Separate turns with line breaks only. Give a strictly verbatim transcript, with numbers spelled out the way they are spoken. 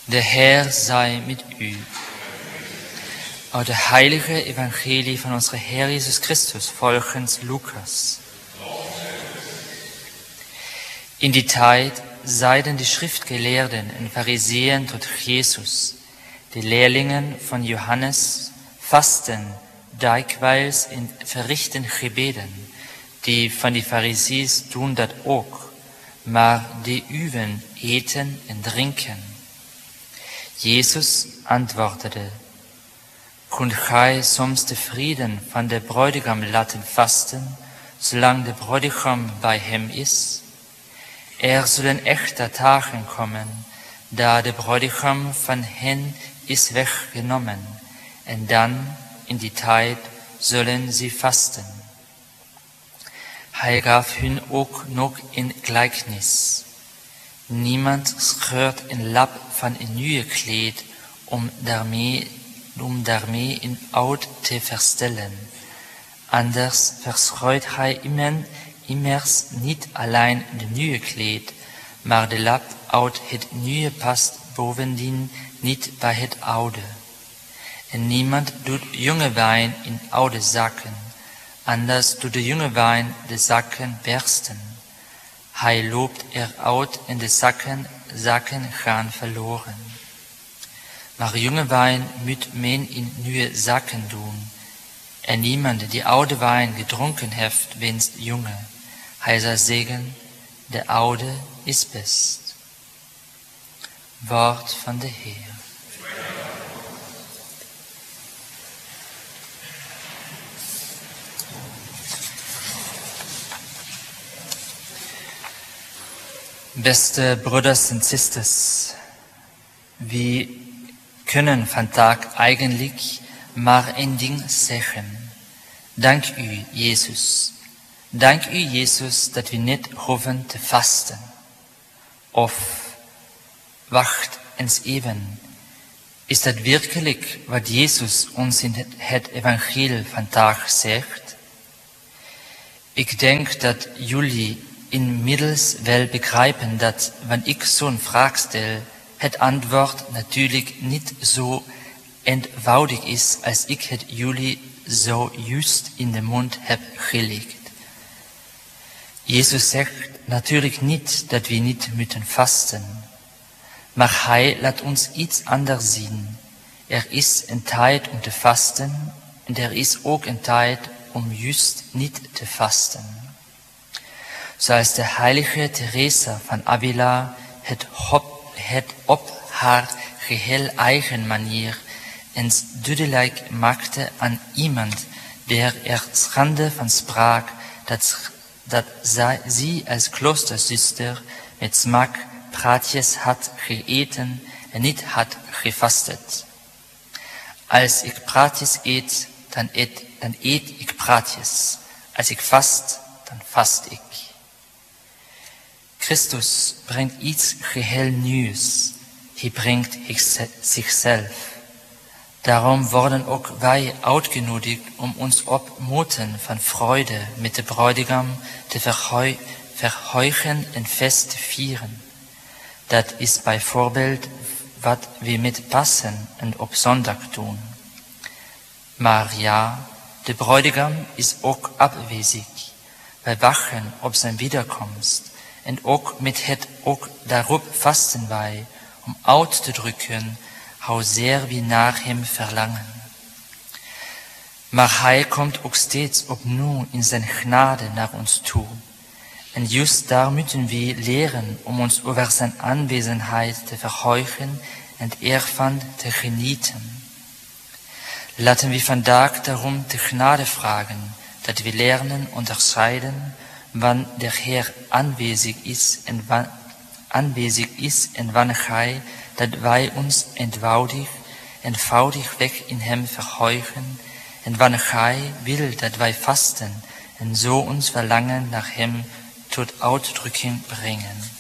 De Heer zij met u. Uit de heilige evangelie van onze Heer Jezus Christus volgens Lukas. In die tijd zeiden de schriftgeleerden en fariseeën tot Jezus, de leerlingen van Johannes vasten dikwijls en verrichten gebeden. Die van die fariseeën doen dat ook, maar de uwen eten en drinken. Jezus antwoordde, kunt gij soms de vrienden van de bruidegom laten vasten, zolang de bruidegom bij hem is? Er zullen echter dagen komen, da de bruidegom van hen is weggenomen, en dan, in die tijd, zullen ze vasten. Hij gaf hun ook nog een gelijkenis. Niemand scheurt een lap van een nieuwe kleed om daarmee, om daarmee een oud te verstellen. Anders verscheurt hij immers niet alleen de nieuwe kleed, maar de lap uit het nieuwe past bovendien niet bij het oude. En niemand doet jonge wijn in oude zakken, anders doet de jonge wijn de zakken bersten. Hij loopt eruit en de zakken, zakken gaan verloren. Maar jonge wijn moet men in nieuwe zakken doen. En niemand die oude wijn gedronken heeft, wenst jonge. Hij zal zeggen, de oude is best. Woord van de Heer. Beste broeders en zusters, we kunnen vandaag eigenlijk maar één ding zeggen. Dank u, Jezus. Dank u, Jezus, dat we niet hoeven te vasten. Of, wacht eens even, is dat werkelijk wat Jezus ons in het, het evangelie vandaag zegt? Ik denk dat jullie inmiddels wel begrijpen dat, wanneer ik zo'n vraag stel, het antwoord natuurlijk niet zo eenvoudig is als ik het jullie zo juist in de mond heb gelegd. Jezus zegt natuurlijk niet dat we niet moeten vasten, maar hij laat ons iets anders zien. Er is een tijd om te vasten en er is ook een tijd om juist niet te vasten. Zoals de heilige Teresa van Avila het op, het op haar geheel eigen manier eens duidelijk maakte aan iemand der er schande van sprak dat, dat zij, zij als kloosterzuster met smaak praatjes had geëten en niet had gevastet. Als ik praatjes eet, dan eet, dan eet ik praatjes. Als ik vast, dan vast ik. Christus brengt iets geheel nieuws. Hij brengt zichzelf. Daarom worden ook wij uitgenodigd om ons op moten van vreugde met de bruidegom te verheugen en feest te vieren. Dat is bijvoorbeeld wat we met Pasen en op zondag doen. Maar ja, de bruidegom is ook afwezig. Wij wachten op zijn wederkomst. En ook met het ook daarop vasten wij, om uit te drukken hoe zeer we naar hem verlangen. Maar hij komt ook steeds opnieuw in zijn genade naar ons toe. En juist daar moeten we leren om ons over zijn aanwezigheid te verheugen en ervan te genieten. Laten we vandaag daarom de genade vragen, dat we leren onderscheiden wanneer de Heer aanwezig is en wanneer aanwezig is en wanneer hij dat wij ons eenvoudig, eenvoudigweg in hem verheugen en wanneer hij wil dat wij vasten en zo ons verlangen naar hem tot uitdrukking brengen.